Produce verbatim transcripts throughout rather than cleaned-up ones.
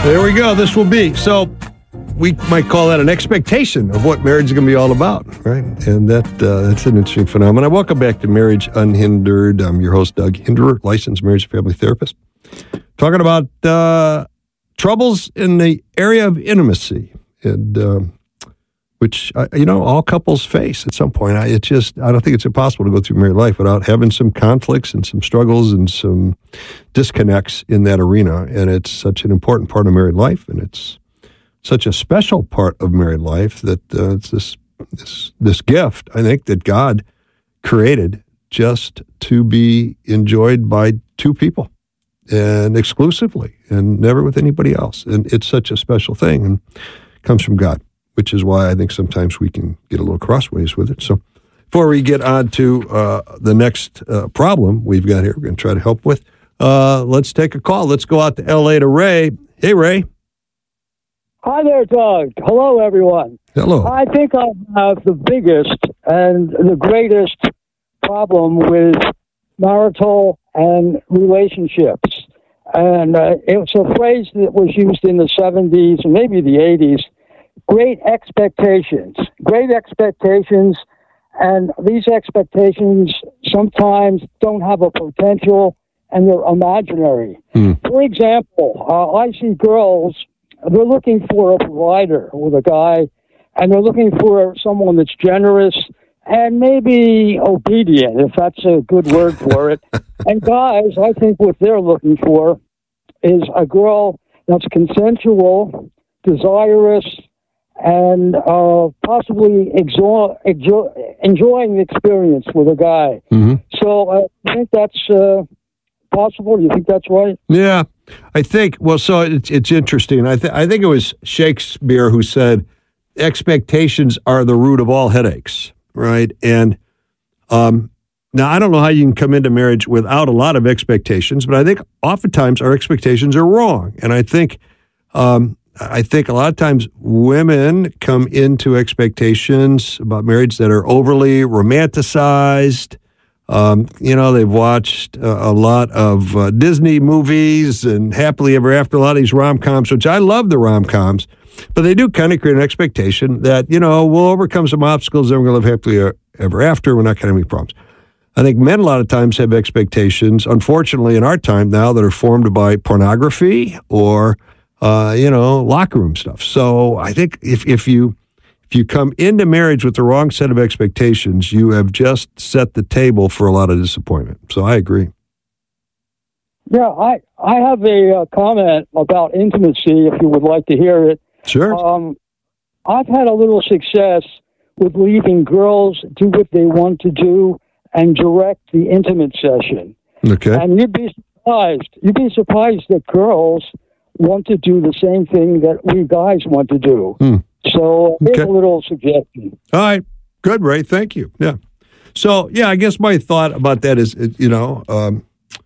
There we go. This will be. So we might call that an expectation of what marriage is going to be all about, right? And that uh, that's an interesting phenomenon. Welcome back to Marriage Unhindered. I'm your host, Doug Hinderer, licensed marriage and family therapist. Talking about uh, troubles in the area of intimacy, and uh, which, uh, you know, all couples face at some point. I, it just, I don't think it's impossible to go through married life without having some conflicts and some struggles and some disconnects in that arena. And it's such an important part of married life, and it's such a special part of married life that uh, it's this, this, this gift, I think, that God created just to be enjoyed by two people and exclusively and never with anybody else. And it's such a special thing and comes from God, which is why I think sometimes we can get a little crossways with it. So before we get on to uh, the next uh, problem we've got here, we're going to try to help with, uh, let's take a call. Let's go out to L A to Ray. Hey, Ray. Hi there, Doug. Hello, everyone. Hello. I think I have the biggest and the greatest problem with marital and relationships. And uh, it's a phrase that was used in the seventies and maybe the eighties. Great expectations. Great expectations. And these expectations sometimes don't have a potential and they're imaginary. Mm. For example, uh, I see girls, they're looking for a provider with a guy, and they're looking for someone that's generous and maybe obedient, if that's a good word for it. And guys, I think what they're looking for is a girl that's consensual, desirous, and uh, possibly exo- exo- enjoying the experience with a guy. Mm-hmm. So uh, I think that's uh, possible. You think that's right? Yeah. I think, well, so it's, it's interesting. I, th- I think it was Shakespeare who said, expectations are the root of all headaches, right? And um, now I don't know how you can come into marriage without a lot of expectations, but I think oftentimes our expectations are wrong. And I think, um, I think a lot of times women come into expectations about marriage that are overly romanticized. Um, you know, they've watched uh, a lot of uh, Disney movies and Happily Ever After, a lot of these rom-coms, which I love the rom-coms, but they do kind of create an expectation that, you know, we'll overcome some obstacles and we're going to live happily ever after. We're not going to have any problems. I think men a lot of times have expectations, unfortunately, in our time now that are formed by pornography or, uh, you know, locker room stuff. So I think if, if you... If you come into marriage with the wrong set of expectations, you have just set the table for a lot of disappointment. So I agree. Yeah, I, I have a uh, comment about intimacy, if you would like to hear it. Sure. Um, I've had a little success with leaving girls do what they want to do and direct the intimate session. Okay. And you'd be surprised. You'd be surprised that girls want to do the same thing that we guys want to do. Hmm. So here's okay. a little suggestion. All right. Good, Ray. Thank you. Yeah. So, yeah, I guess my thought about that is, you know, um,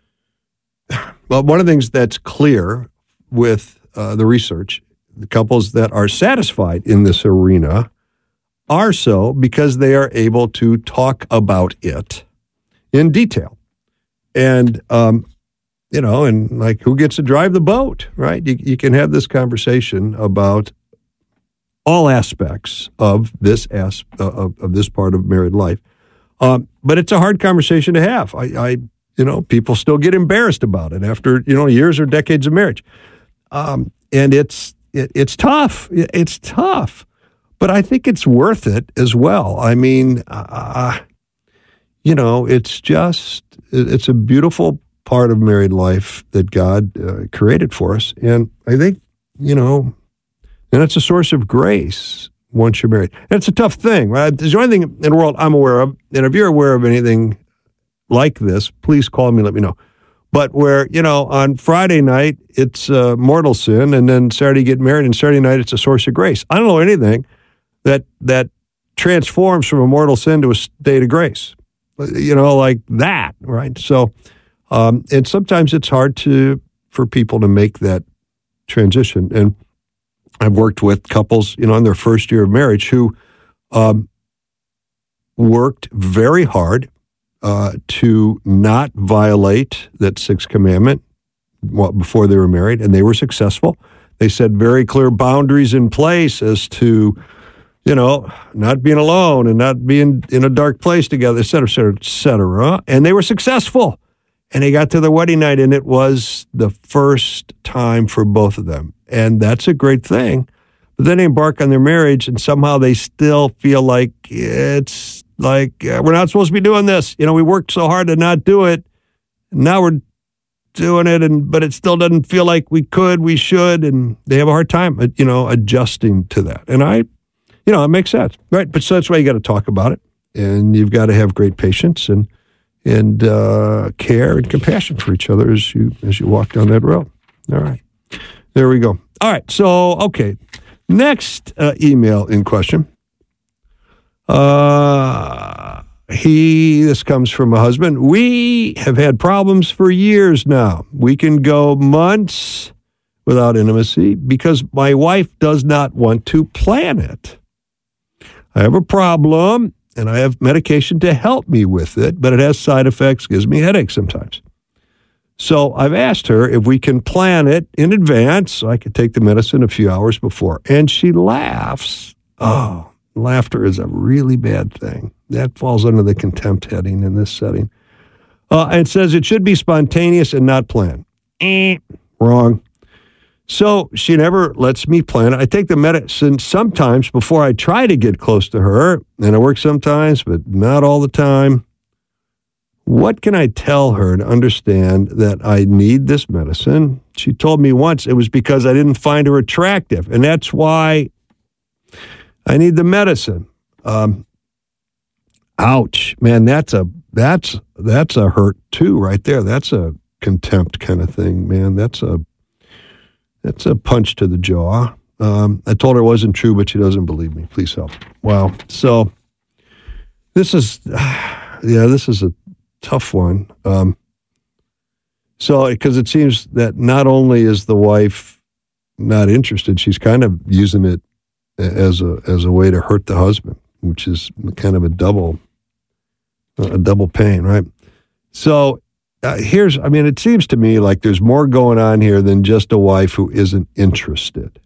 well, one of the things that's clear with uh, the research, the couples that are satisfied in this arena are so because they are able to talk about it in detail. And, um, you know, and like who gets to drive the boat, right? You, you can have this conversation about all aspects of this as, uh, of, of this part of married life. Um, but it's a hard conversation to have. I, I, you know, people still get embarrassed about it after, you know, years or decades of marriage. Um, and it's, it, it's tough. It's tough, but I think it's worth it as well. I mean, uh, you know, it's just, it's a beautiful part of married life that God uh, created for us. And I think, you know, and it's a source of grace once you're married. And it's a tough thing, right? There's the only thing in the world I'm aware of, and if you're aware of anything like this, please call me, let me know. But where, you know, on Friday night, it's uh, mortal sin, and then Saturday you get married, and Saturday night it's a source of grace. I don't know anything that that transforms from a mortal sin to a state of grace, you know, like that, right? So, um, and sometimes it's hard to for people to make that transition. And I've worked with couples, you know, in their first year of marriage who um, worked very hard uh, to not violate that sixth commandment before they were married, and they were successful. They set very clear boundaries in place as to, you know, not being alone and not being in a dark place together, et cetera, et cetera, et cetera. And they were successful. And they got to their wedding night, and it was the first time for both of them. And that's a great thing. But then they embark on their marriage, and somehow they still feel like it's like, uh, we're not supposed to be doing this. You know, we worked so hard to not do it. Now we're doing it, and but it still doesn't feel like we could, we should, and they have a hard time, you know, adjusting to that. And I, you know, it makes sense, right? But so that's why you got to talk about it, and you've got to have great patience and and uh, care and compassion for each other as you as you walk down that road. All right, there we go. All right, so okay. Next uh, email in question. Uh, he, this comes from a husband. We have had problems for years now. We can go months without intimacy because my wife does not want to plan it. I have a problem and I have medication to help me with it, but it has side effects, gives me headaches sometimes. So I've asked her if we can plan it in advance so I could take the medicine a few hours before. And she laughs. Oh, laughter is a really bad thing. That falls under the contempt heading in this setting. Uh, and says it should be spontaneous and not planned. Eh, wrong. So she never lets me plan it. I take the medicine sometimes before I try to get close to her. And it works sometimes, but not all the time. What can I tell her to understand that I need this medicine? She told me once it was because I didn't find her attractive, and that's why I need the medicine. Um, ouch, man, that's a that's that's a hurt too, right there. That's a contempt kind of thing, man. That's a that's a punch to the jaw. Um, I told her it wasn't true, but she doesn't believe me. Please help. Wow. So this is, yeah, this is a tough one. Um, so, because it seems that not only is the wife not interested, she's kind of using it as a as a way to hurt the husband, which is kind of a double a double pain, right? So, uh, here's, I mean, it seems to me like there's more going on here than just a wife who isn't interested.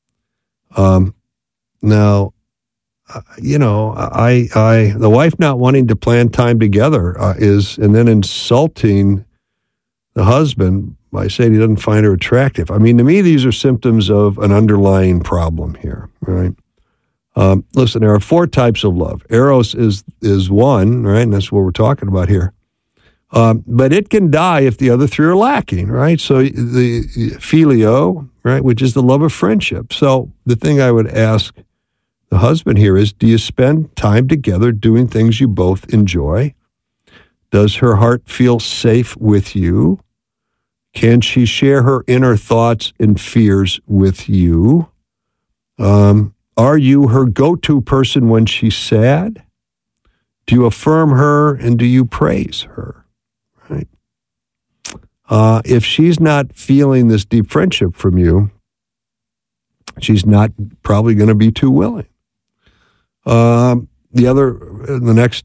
Um, now. Uh, you know, I, I, the wife not wanting to plan time together uh, is, and then insulting the husband by saying he doesn't find her attractive. I mean, to me, these are symptoms of an underlying problem here, right? Um, listen, there are four types of love. Eros is is one, right? And that's what we're talking about here. Um, but it can die if the other three are lacking, right? So the phileo, right, which is the love of friendship. So the thing I would ask the husband here is, do you spend time together doing things you both enjoy? Does her heart feel safe with you? Can she share her inner thoughts and fears with you? Um, are you her go-to person when she's sad? Do you affirm her and do you praise her? Right? Uh, if she's not feeling this deep friendship from you, she's not probably going to be too willing. Um, the other, the next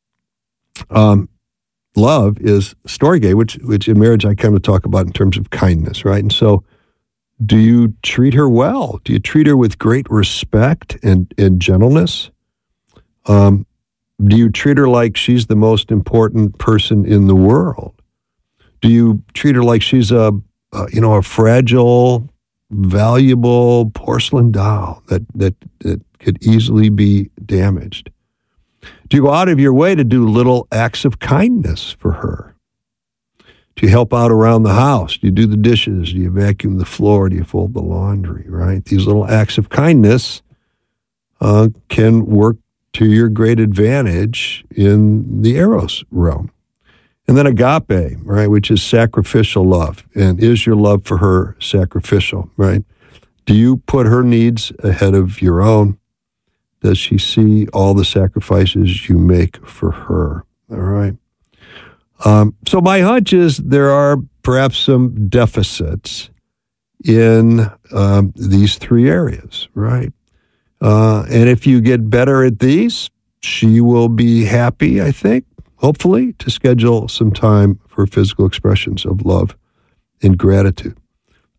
um, love is storge, which which in marriage I kind of talk about in terms of kindness, right? And so, do you treat her well? Do you treat her with great respect and, and gentleness? Um, do you treat her like she's the most important person in the world? Do you treat her like she's a, a you know, a fragile, valuable porcelain doll that that that could easily be damaged? Do you go out of your way to do little acts of kindness for her? Do you help out around the house? Do you do the dishes? Do you vacuum the floor? Do you fold the laundry, right? These little acts of kindness uh, can work to your great advantage in the Eros realm. And then agape, right, which is sacrificial love. And is your love for her sacrificial, right? Do you put her needs ahead of your own? Does she see all the sacrifices you make for her? All right. Um, so my hunch is there are perhaps some deficits in um, these three areas, right? Uh, and if you get better at these, she will be happy, I think, hopefully, to schedule some time for physical expressions of love and gratitude.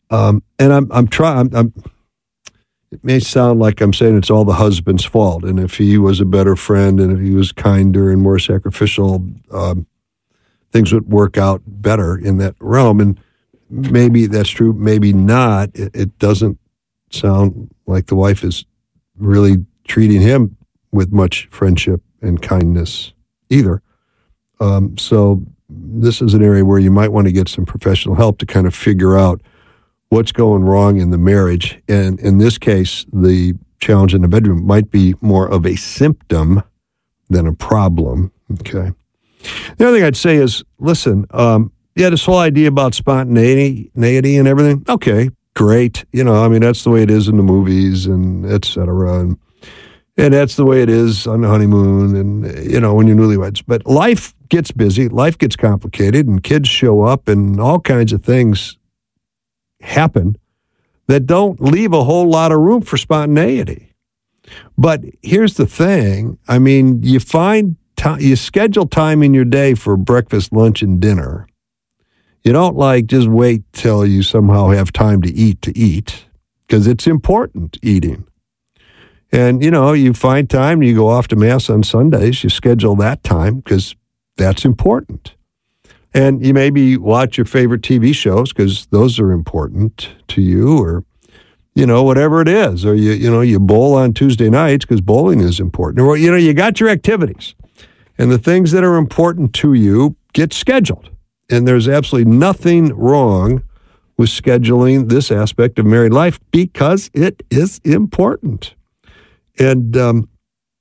Um, and I'm I'm trying. I'm, I'm, it may sound like I'm saying it's all the husband's fault, and if he was a better friend and if he was kinder and more sacrificial, um, things would work out better in that realm. And maybe that's true, maybe not. It, it doesn't sound like the wife is really treating him with much friendship and kindness either. Um, so this is an area where you might want to get some professional help to kind of figure out what's going wrong in the marriage. And in this case, the challenge in the bedroom might be more of a symptom than a problem. Okay. The other thing I'd say is, listen, um, yeah, this whole idea about spontaneity and everything, okay, great. You know, I mean, that's the way it is in the movies and et cetera. And, and that's the way it is on the honeymoon and, you know, when you're newlyweds. But life gets busy, life gets complicated, and kids show up and all kinds of things happen that don't leave a whole lot of room for spontaneity. But here's the thing. I mean, you find time, you schedule time in your day for breakfast, lunch, and dinner. You don't like just wait till you somehow have time to eat to eat, because it's important, eating. And, you know, you find time, you go off to Mass on Sundays, you schedule that time because that's important. And you maybe watch your favorite T V shows because those are important to you, or, you know, whatever it is. Or, you you know, you bowl on Tuesday nights because bowling is important. Or, you know, you got your activities. And the things that are important to you get scheduled. And there's absolutely nothing wrong with scheduling this aspect of married life because it is important. And um,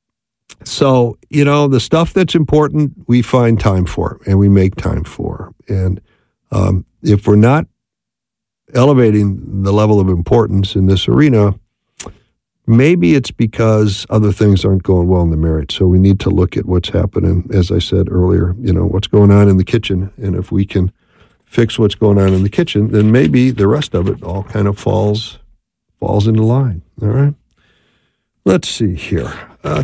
so, you know, the stuff that's important, we find time for and we make time for. And um, if we're not elevating the level of importance in this arena, maybe it's because other things aren't going well in the marriage. So we need to look at what's happening, as I said earlier, you know, what's going on in the kitchen. And if we can fix what's going on in the kitchen, then maybe the rest of it all kind of falls falls into line. All right? Let's see here. Uh,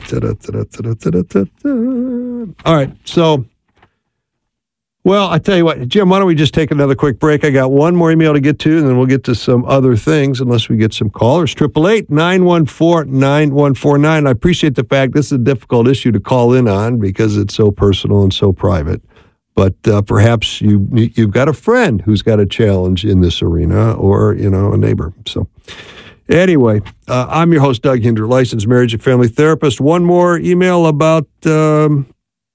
all right, so, well, I tell you what, Jim, why don't we just take another quick break? I got one more email to get to, and then we'll get to some other things, unless we get some callers. eight eight eight, nine one four, nine one four nine. I appreciate the fact this is a difficult issue to call in on because it's so personal and so private. But uh, perhaps you, you've got a friend who's got a challenge in this arena, or, you know, a neighbor. So anyway, uh, I'm your host, Doug Hinder, licensed marriage and family therapist. One more email about um,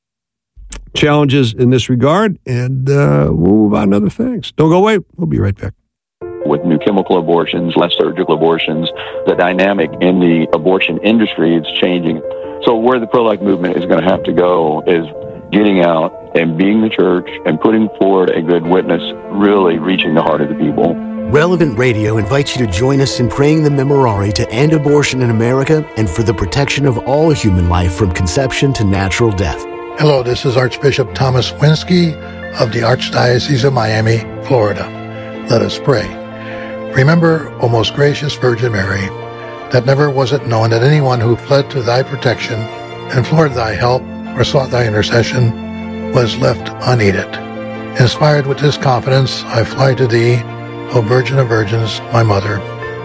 challenges in this regard, and uh, we'll move on to other things. Don't go away. We'll be right back. With new chemical abortions, less surgical abortions, the dynamic in the abortion industry is changing. So where the pro-life movement is going to have to go is getting out and being the church and putting forward a good witness, really reaching the heart of the people. Relevant Radio invites you to join us in praying the Memorare to end abortion in America and for the protection of all human life from conception to natural death. Hello, this is Archbishop Thomas Winsky of the Archdiocese of Miami, Florida. Let us pray. Remember, O most gracious Virgin Mary, that never was it known that anyone who fled to thy protection, implored thy help, or sought thy intercession was left unaided. Inspired with this confidence, I fly to thee, O Virgin of Virgins, my Mother.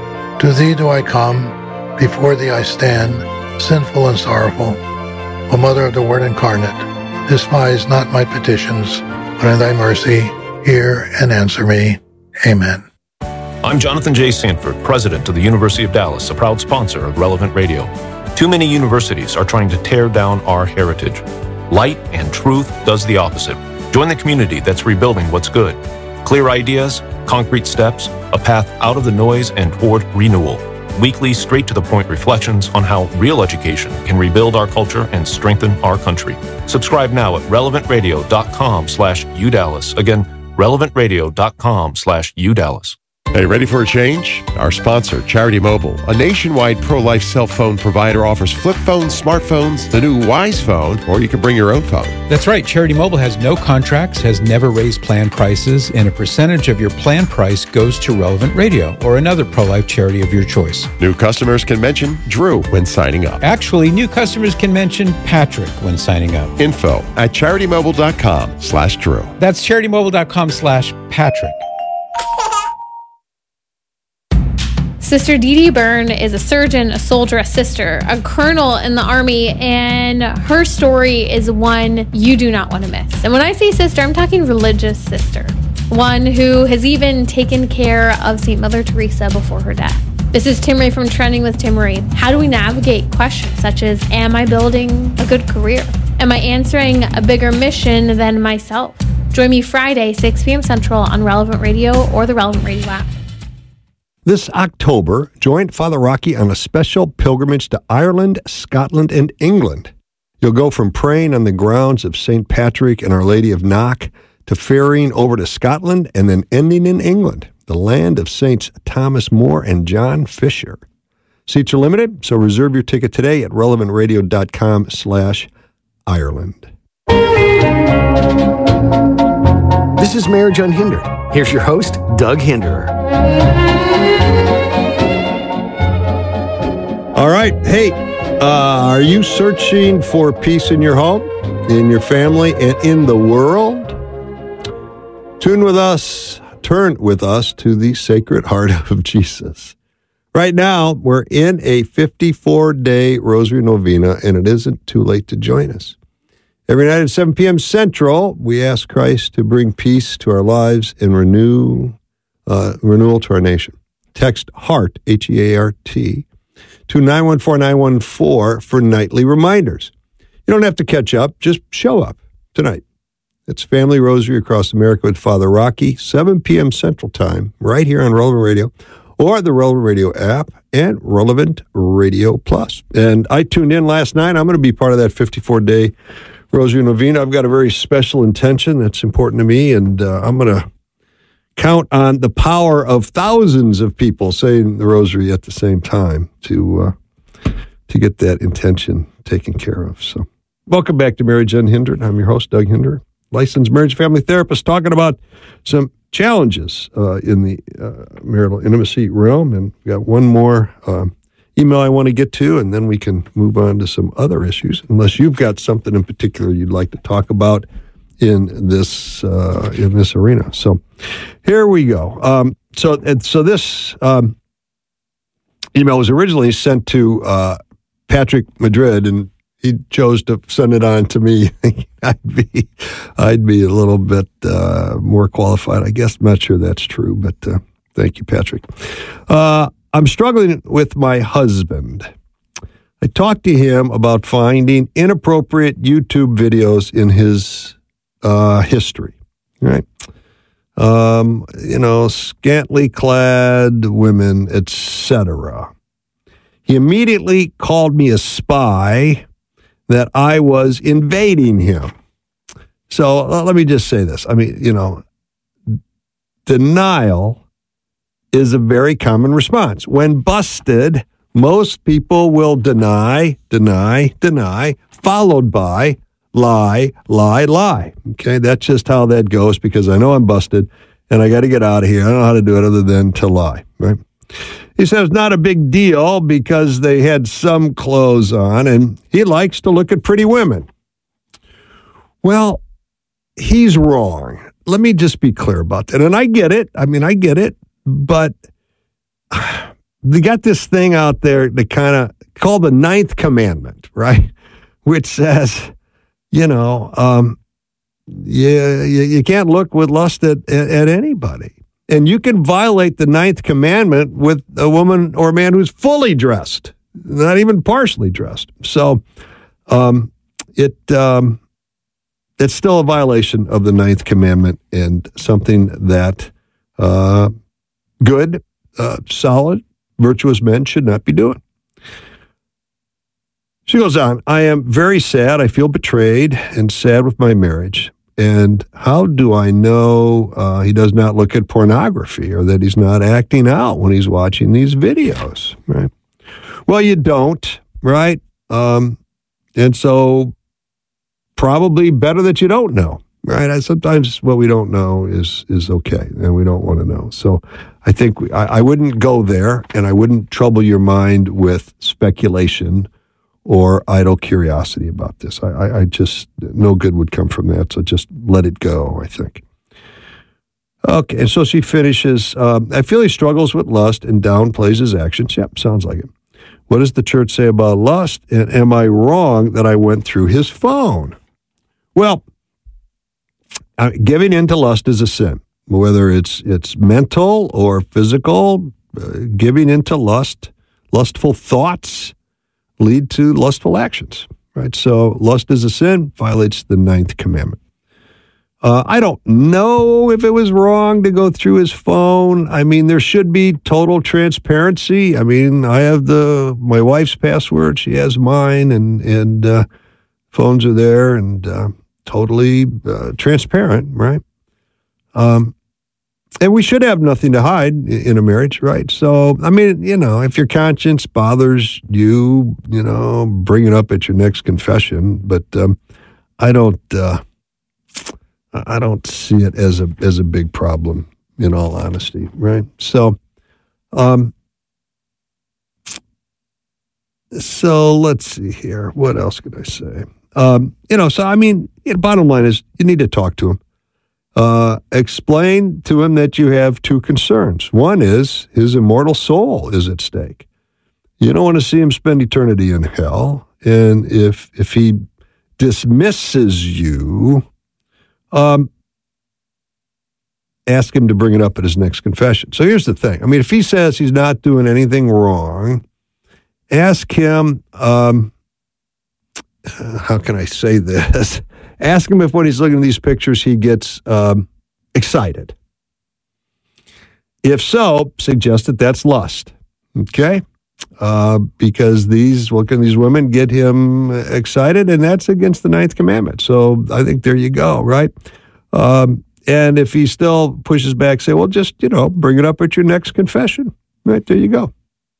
To thee do I come, before thee I stand, sinful and sorrowful. O Mother of the Word incarnate, despise not my petitions, but in thy mercy hear and answer me. Amen. I'm Jonathan J. Sanford, president of the University of Dallas, a proud sponsor of Relevant Radio. Too many universities are trying to tear down our heritage. Light and truth does the opposite. Join the community that's rebuilding what's good. Clear ideas, concrete steps, a path out of the noise and toward renewal. Weekly, straight-to-the-point reflections on how real education can rebuild our culture and strengthen our country. Subscribe now at relevantradio.com slash UDallas. Again, relevantradio.com slash UDallas. Hey, ready for a change? Our sponsor, Charity Mobile, a nationwide pro-life cell phone provider, offers flip phones, smartphones, the new Wise phone, or you can bring your own phone. That's right. Charity Mobile has no contracts, has never raised plan prices, and a percentage of your plan price goes to Relevant Radio or another pro-life charity of your choice. New customers can mention Drew when signing up. Actually, new customers can mention Patrick when signing up. Info at charitymobile.com slash Drew. That's charitymobile.com slash Patrick. Sister Dee Dee Byrne is a surgeon, a soldier, a sister, a colonel in the Army, and her story is one you do not want to miss. And when I say sister, I'm talking religious sister, one who has even taken care of Saint Mother Teresa before her death. This is Timmerie from Trending with Timmerie. How do we navigate questions such as, am I building a good career? Am I answering a bigger mission than myself? Join me Friday, six p.m. Central on Relevant Radio or the Relevant Radio app. This October, join Father Rocky on a special pilgrimage to Ireland, Scotland, and England. You'll go from praying on the grounds of Saint Patrick and Our Lady of Knock to ferrying over to Scotland and then ending in England, the land of Saints Thomas More and John Fisher. Seats are limited, so reserve your ticket today at relevantradio.com slash Ireland. This is Marriage Unhindered. Here's your host, Doug Hinderer. All right. Hey, uh, are you searching for peace in your home, in your family, and in the world? Tune with us, turn with us to the Sacred Heart of Jesus. Right now, we're in a fifty-four day Rosary Novena, and it isn't too late to join us. Every night at seven p.m. Central, we ask Christ to bring peace to our lives and renew uh, renewal to our nation. Text HEART, H E A R T, to nine one four nine one four for nightly reminders. You don't have to catch up, just show up tonight. It's Family Rosary Across America with Father Rocky, seven p.m. Central Time, right here on Relevant Radio, or the Relevant Radio app and Relevant Radio Plus. And I tuned in last night. I'm going to be part of that fifty-four day Rosary Novena. I've got a very special intention that's important to me, and uh, I'm going to count on the power of thousands of people saying the Rosary at the same time to uh, to get that intention taken care of. So, welcome back to Marriage Unhindered. I'm your host, Doug Hinderer, licensed marriage family therapist, talking about some challenges uh, in the uh, marital intimacy realm. And we got one more uh, email I want to get to, and then we can move on to some other issues, unless you've got something in particular you'd like to talk about in this uh, in this arena. So here we go. Um, so and so this um, email was originally sent to uh, Patrick Madrid, and he chose to send it on to me. I'd be I'd be a little bit uh, more qualified, I guess. I'm not sure that's true, but uh, thank you, Patrick. Uh, I'm struggling with my husband. I talked to him about finding inappropriate YouTube videos in his uh, history, right? Um, you know, scantily clad women, et cetera. He immediately called me a spy, that I was invading him. So uh, let me just say this. I mean, you know, denial is a very common response. When busted, most people will deny, deny, deny, followed by lie, lie, lie. Okay, that's just how that goes, because I know I'm busted and I got to get out of here. I don't know how to do it other than to lie, right? He says not a big deal because they had some clothes on, and he likes to look at pretty women. Well, he's wrong. Let me just be clear about that. And I get it. I mean, I get it. But they got this thing out there that kind of called the ninth commandment, right? Which says, you know, um, you, you, you can't look with lust at, at, at anybody. And you can violate the ninth commandment with a woman or a man who's fully dressed, not even partially dressed. So um, it um, it's still a violation of the ninth commandment, and something that uh, good, uh, solid, virtuous men should not be doing. She goes on, I am very sad. I feel betrayed and sad with my marriage. And how do I know uh, he does not look at pornography, or that he's not acting out when he's watching these videos, right? Well, you don't, right? Um, and so probably better that you don't know, right? I, sometimes what we don't know is is okay, and we don't want to know. So I think we, I, I wouldn't go there, and I wouldn't trouble your mind with speculation or idle curiosity about this. I, I, I just, no good would come from that, so just let it go, I think. Okay, and so she finishes, um, I feel he struggles with lust and downplays his actions. Yep, sounds like it. What does the church say about lust? And am I wrong that I went through his phone? Well, uh, giving in to lust is a sin, whether it's it's mental or physical. Uh, giving in to lust, lustful thoughts lead to lustful actions, right? So lust is a sin, violates the ninth commandment. Uh, I don't know if it was wrong to go through his phone. I mean, there should be total transparency. I mean, I have the my wife's password. She has mine, and and uh, phones are there and uh, totally uh, transparent, right? Um, and we should have nothing to hide in a marriage, right? So, I mean, you know, if your conscience bothers you, you know, bring it up at your next confession. But um, I don't. Uh, I don't see it as a as a big problem, in all honesty, right? So, um, so let's see here. What else could I say? Um, you know, so I mean, you know, bottom line is you need to talk to him. Uh, explain to him that you have two concerns. One is his immortal soul is at stake. You don't want to see him spend eternity in hell, and if if he dismisses you. Um, ask him to bring it up at his next confession. So here's the thing. I mean, if he says he's not doing anything wrong, ask him, um, how can I say this? Ask him if when he's looking at these pictures, he gets um, excited. If so, suggest that that's lust, okay? Uh, because these, what can these women get him excited? And that's against the ninth commandment. So I think there you go, right? Um, and if he still pushes back, say, well, just, you know, bring it up at your next confession. Right, there you go.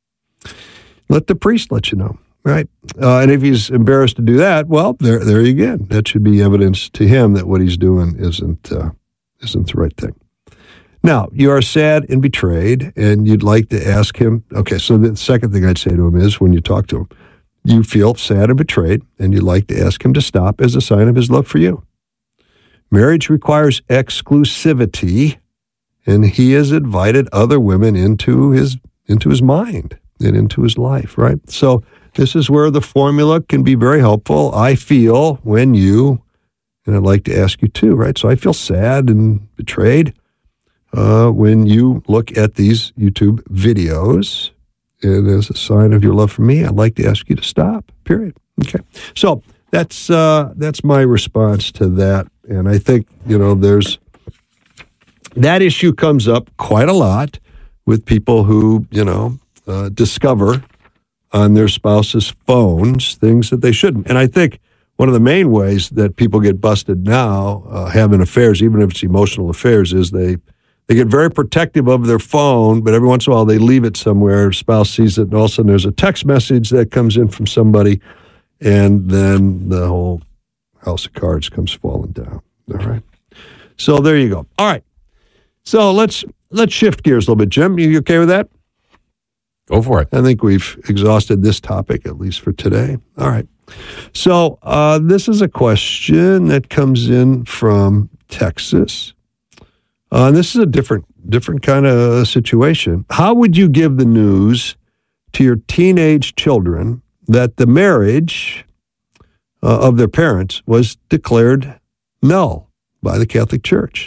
Let the priest let you know, right? Uh, and if he's embarrassed to do that, well, there there you go. That should be evidence to him that what he's doing isn't uh, isn't the right thing. Now, you are sad and betrayed, and you'd like to ask him, okay, so the second thing I'd say to him is when you talk to him, you feel sad and betrayed, and you'd like to ask him to stop as a sign of his love for you. Marriage requires exclusivity, and he has invited other women into his into his mind and into his life, right? So this is where the formula can be very helpful. I feel when you, and I'd like to ask you too, right? So I feel sad and betrayed. Uh, when you look at these YouTube videos, and as a sign of your love for me, I'd like to ask you to stop, period. Okay. So that's uh, that's my response to that. And I think, you know, there's, that issue comes up quite a lot with people who, you know, uh, discover on their spouse's phones things that they shouldn't. And I think one of the main ways that people get busted now, uh, having affairs, even if it's emotional affairs, is they They get very protective of their phone, but every once in a while they leave it somewhere. Spouse sees it, and all of a sudden there's a text message that comes in from somebody, and then the whole house of cards comes falling down. All right. So there you go. All right. So let's let's shift gears a little bit, Jim. You okay with that? Go for it. I think we've exhausted this topic, at least for today. All right. So uh, this is a question that comes in from Texas. Uh, and this is a different different kind of situation. How would you give the news to your teenage children that the marriage uh, of their parents was declared null by the Catholic Church?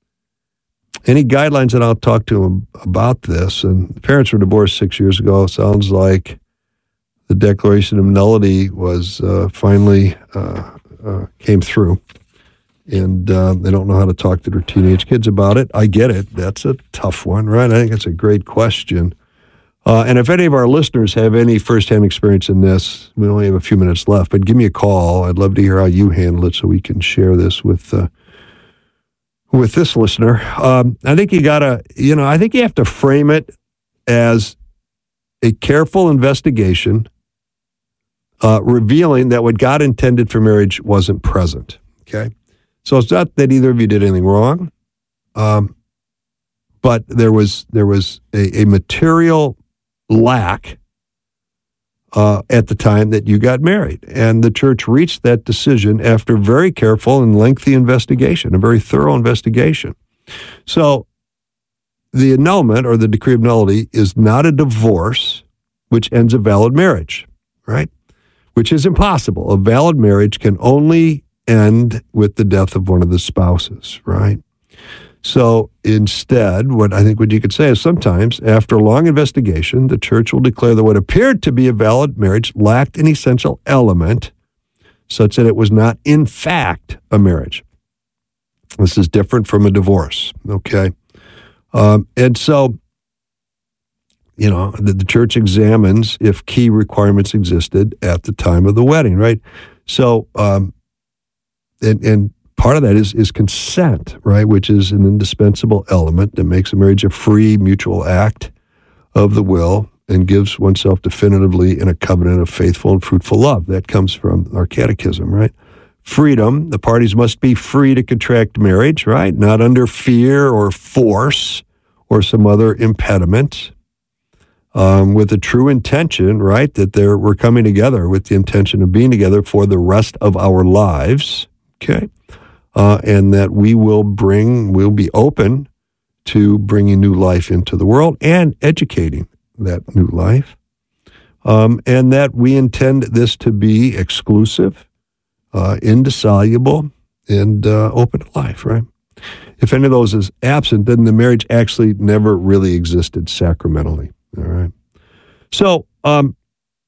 Any guidelines that I'll talk to them about this? And the parents were divorced six years ago. Sounds like the declaration of nullity was uh, finally uh, uh, came through. And uh, they don't know how to talk to their teenage kids about it. I get it. That's a tough one, right? I think it's a great question. Uh, and if any of our listeners have any firsthand experience in this, we only have a few minutes left, but give me a call. I'd love to hear how you handle it so we can share this with uh, with this listener. Um, I think you got to, you know, I think you have to frame it as a careful investigation uh, revealing that what God intended for marriage wasn't present, okay? So it's not that either of you did anything wrong, um, but there was there was a, a material lack uh, at the time that you got married. And the church reached that decision after very careful and lengthy investigation, a very thorough investigation. So the annulment or the decree of nullity is not a divorce which ends a valid marriage, right? Which is impossible. A valid marriage can only end with the death of one of the spouses, right? So instead, what I think what you could say is sometimes, after a long investigation, the church will declare that what appeared to be a valid marriage lacked an essential element such that it was not, in fact, a marriage. This is different from a divorce, okay? Um, and so, you know, the, the church examines if key requirements existed at the time of the wedding, right? So, um, and, and part of that is, is consent, right, which is an indispensable element that makes a marriage a free mutual act of the will and gives oneself definitively in a covenant of faithful and fruitful love. That comes from our catechism, right? Freedom, the parties must be free to contract marriage, right? Not under fear or force or some other impediment, um, with a true intention, right, that they're, we're coming together with the intention of being together for the rest of our lives, okay? Uh, and that we will bring, we'll be open to bringing new life into the world and educating that new life, um, and that we intend this to be exclusive, uh, indissoluble, and uh, open to life, right? If any of those is absent, then the marriage actually never really existed sacramentally, all right? So um,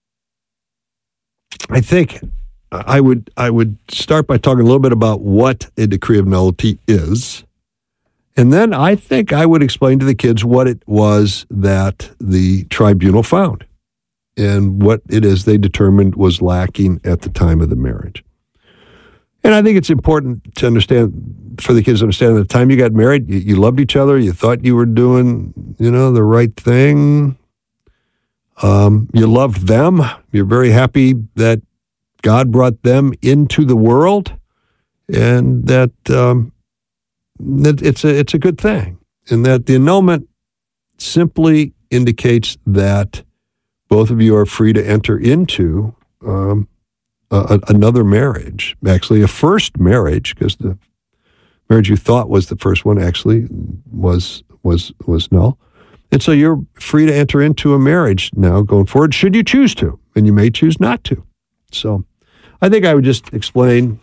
I think I would I would start by talking a little bit about what a decree of nullity is. And then I think I would explain to the kids what it was that the tribunal found and what it is they determined was lacking at the time of the marriage. And I think it's important to understand, for the kids to understand, at the time you got married, you, you loved each other, you thought you were doing, you know, the right thing. Um, you loved them. You're very happy that God brought them into the world, and that um, that it's a it's a good thing, and that the annulment simply indicates that both of you are free to enter into um, a, another marriage, actually a first marriage, because the marriage you thought was the first one actually was was was null, and so you're free to enter into a marriage now going forward, should you choose to, and you may choose not to. So I think I would just explain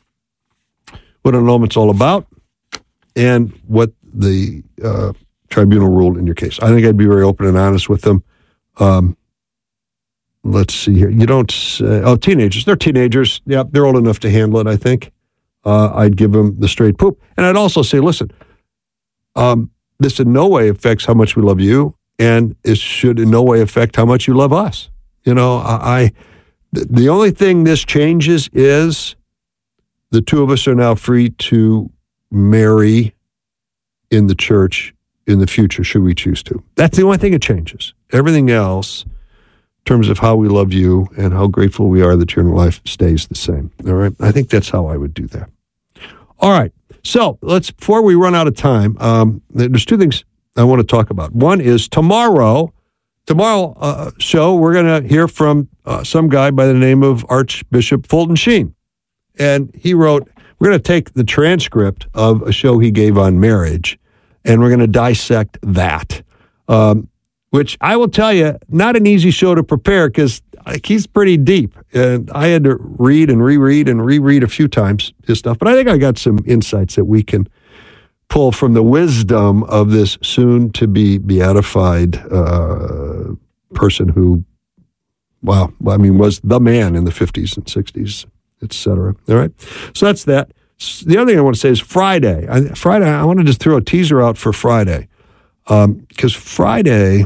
what annulment's all about and what the uh, tribunal ruled in your case. I think I'd be very open and honest with them. Um, let's see here. You don't say, oh, teenagers. They're teenagers. Yeah, they're old enough to handle it, I think. Uh, I'd give them the straight poop. And I'd also say, listen, um, this in no way affects how much we love you, and it should in no way affect how much you love us. You know, I... I The only thing this changes is the two of us are now free to marry in the church in the future, should we choose to. That's the only thing it changes. Everything else, in terms of how we love you and how grateful we are that you're in life, stays the same. All right? I think that's how I would do that. All right. So let's, before we run out of time, um, there's two things I want to talk about. One is tomorrow, tomorrow uh, show, we're going to hear from Uh, some guy by the name of Archbishop Fulton Sheen. And he wrote, we're going to take the transcript of a show he gave on marriage, and we're going to dissect that, um, which I will tell you, not an easy show to prepare because like, he's pretty deep. And I had to read and reread and reread a few times his stuff. But I think I got some insights that we can pull from the wisdom of this soon-to-be beatified uh, person who, Wow. Well, I mean, was the man in the fifties and sixties, et cetera. All right. So that's that. The other thing I want to say is Friday. I, Friday, I want to just throw a teaser out for Friday. Because um, Friday,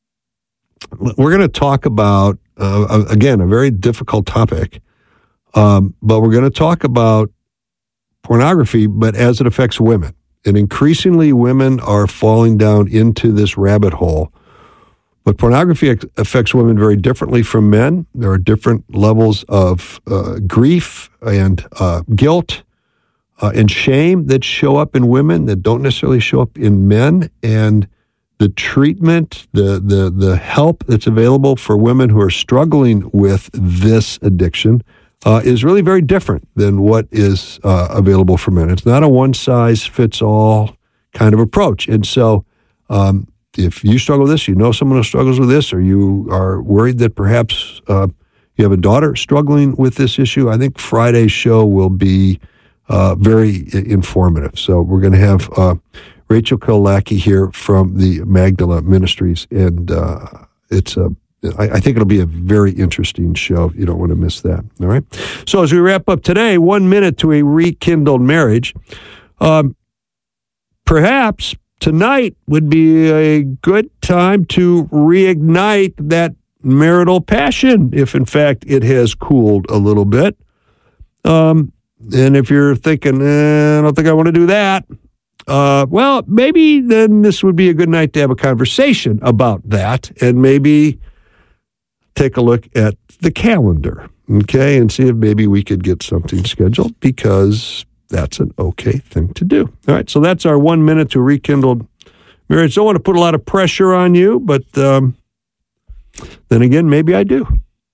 we're going to talk about, uh, again, a very difficult topic. Um, but we're going to talk about pornography, but as it affects women. And increasingly, women are falling down into this rabbit hole. But pornography affects women very differently from men. There are different levels of uh, grief and uh, guilt uh, and shame that show up in women that don't necessarily show up in men. And the treatment, the the the help that's available for women who are struggling with this addiction uh, is really very different than what is uh, available for men. It's not a one-size-fits-all kind of approach. And so um, if you struggle with this, you know someone who struggles with this, or you are worried that perhaps uh, you have a daughter struggling with this issue, I think Friday's show will be uh, very informative. So we're going to have uh, Rachel Kolacki here from the Magdala Ministries, and uh, it's a I, I think it'll be a very interesting show. You don't want to miss that. All right. So as we wrap up today, one minute to a rekindled marriage. Um, perhaps tonight would be a good time to reignite that marital passion, if in fact it has cooled a little bit. Um, and if you're thinking, eh, I don't think I want to do that, uh, well, maybe then this would be a good night to have a conversation about that, and maybe take a look at the calendar, okay, and see if maybe we could get something scheduled, because that's an okay thing to do. All right, so that's our one minute to rekindled marriage. Don't want to put a lot of pressure on you, but um, then again, maybe I do.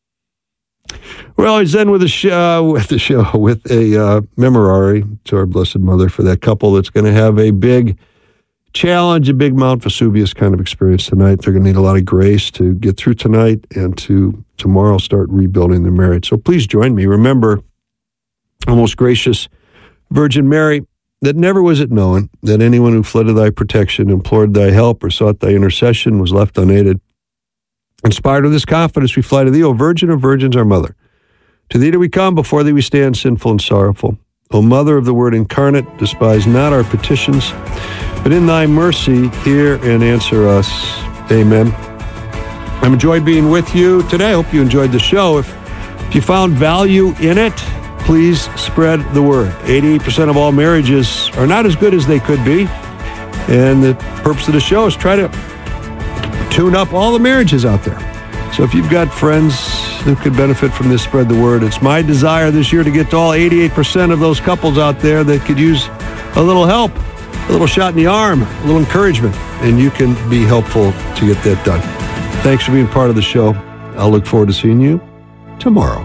We're always end with a show, with the show with a uh, memorare to our Blessed Mother for that couple that's going to have a big challenge, a big Mount Vesuvius kind of experience tonight. They're going to need a lot of grace to get through tonight and to tomorrow start rebuilding their marriage. So please join me. Remember, O most gracious Virgin Mary, that never was it known that anyone who fled to thy protection, implored thy help, or sought thy intercession was left unaided. Inspired with this confidence, we fly to thee, O Virgin of Virgins, our Mother. To thee do we come, before thee we stand, sinful and sorrowful. O Mother of the Word incarnate, despise not our petitions, but in thy mercy, hear and answer us. Amen. I've enjoyed being with you today. I hope you enjoyed the show. If, if you found value in it, please spread the word. eighty-eight percent of all marriages are not as good as they could be. And the purpose of the show is try to tune up all the marriages out there. So if you've got friends who could benefit from this, spread the word. It's my desire this year to get to all eighty-eight percent of those couples out there that could use a little help, a little shot in the arm, a little encouragement, and you can be helpful to get that done. Thanks for being part of the show. I'll look forward to seeing you tomorrow.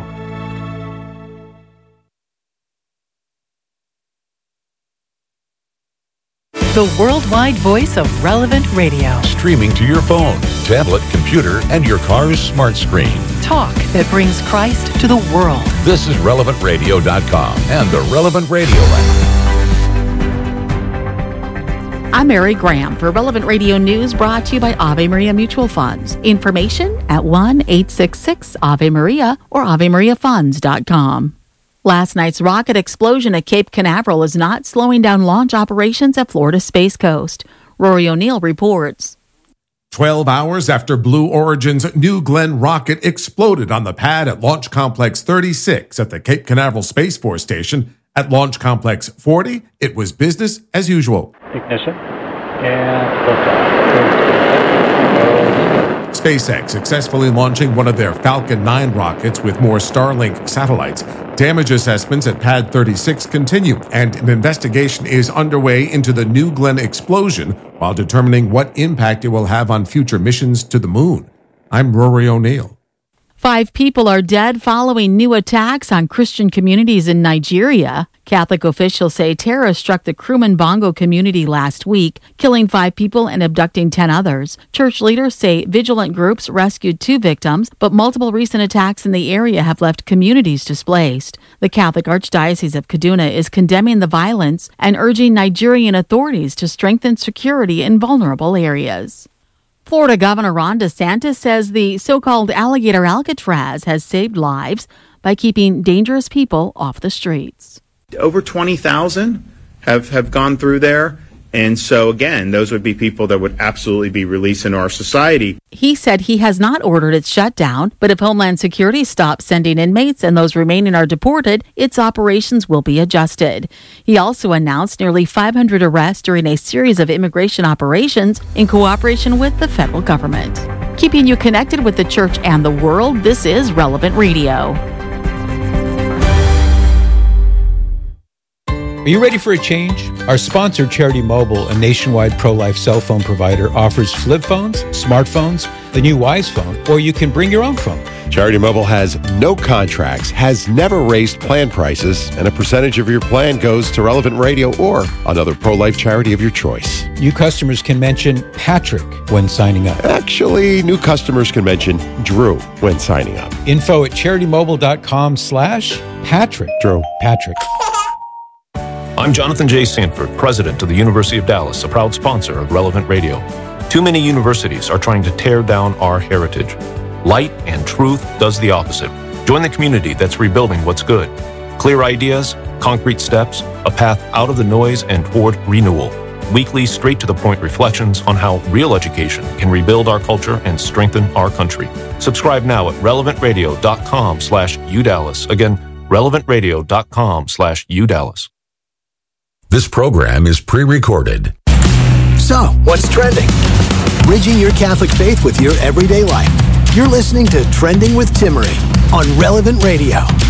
The worldwide voice of Relevant Radio. Streaming to your phone, tablet, computer, and your car's smart screen. Talk that brings Christ to the world. This is relevant radio dot com and the Relevant Radio app. I'm Mary Graham for Relevant Radio News, brought to you by Ave Maria Mutual Funds. Information at one eight six six Ave Maria or ave maria funds dot com. Last night's rocket explosion at Cape Canaveral is not slowing down launch operations at Florida Space Coast. Rory O'Neill reports. Twelve hours after Blue Origin's New Glenn rocket exploded on the pad at Launch Complex thirty-six at the Cape Canaveral Space Force Station, at Launch Complex forty, it was business as usual. Ignition and liftoff. SpaceX successfully launching one of their Falcon nine rockets with more Starlink satellites. Damage assessments at Pad thirty-six continue, and an investigation is underway into the New Glenn explosion while determining what impact it will have on future missions to the moon. I'm Rory O'Neill. Five people are dead following new attacks on Christian communities in Nigeria. Catholic officials say terror struck the Kruman Bongo community last week, killing five people and abducting ten others. Church leaders say vigilant groups rescued two victims, but multiple recent attacks in the area have left communities displaced. The Catholic Archdiocese of Kaduna is condemning the violence and urging Nigerian authorities to strengthen security in vulnerable areas. Florida Governor Ron DeSantis says the so-called alligator Alcatraz has saved lives by keeping dangerous people off the streets. Over twenty thousand have, have gone through there. And so, again, those would be people that would absolutely be released into our society. He said he has not ordered its shutdown, but if Homeland Security stops sending inmates and those remaining are deported, its operations will be adjusted. He also announced nearly five hundred arrests during a series of immigration operations in cooperation with the federal government. Keeping you connected with the church and the world, this is Relevant Radio. Are you ready for a change? Our sponsor, Charity Mobile, a nationwide pro-life cell phone provider, offers flip phones, smartphones, the new Wise phone, or you can bring your own phone. Charity Mobile has no contracts, has never raised plan prices, and a percentage of your plan goes to Relevant Radio or another pro-life charity of your choice. New customers can mention Patrick when signing up. Actually, new customers can mention Drew when signing up. Info at CharityMobile.com slash Patrick. Drew. Patrick. I'm Jonathan J. Sanford, president of the University of Dallas, a proud sponsor of Relevant Radio. Too many universities are trying to tear down our heritage. Light and truth does the opposite. Join the community that's rebuilding what's good. Clear ideas, concrete steps, a path out of the noise and toward renewal. Weekly, straight-to-the-point reflections on how real education can rebuild our culture and strengthen our country. Subscribe now at relevantradio.com slash UDallas. Again, relevantradio.com slash UDallas. This program is pre-recorded. So, what's trending? Bridging your Catholic faith with your everyday life. You're listening to Trending with Timmerie on Relevant Radio.